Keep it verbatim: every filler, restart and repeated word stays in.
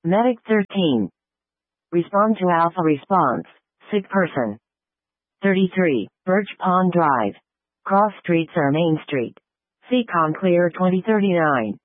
Medic thirteen. Respond to Alpha response. Sick person. thirty-three. Birch Pond Drive. Cross streets or Main Street. Seacon Clear twenty thirty-nine.